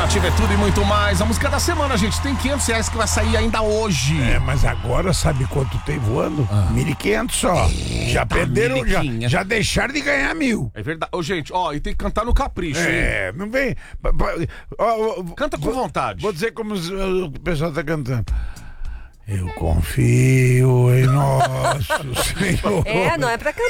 Ativa é tudo e muito mais. A música da semana, gente, tem R$500 que vai sair ainda hoje. Mas agora sabe quanto tem voando? 1.500 só. Já perderam, já deixaram de ganhar 1.000. É verdade. Ô, gente, e tem que cantar no capricho, hein? Não vem. Canta com vontade. Vou dizer como o pessoal tá cantando. Eu confio em nosso Senhor. Não é pra cantar.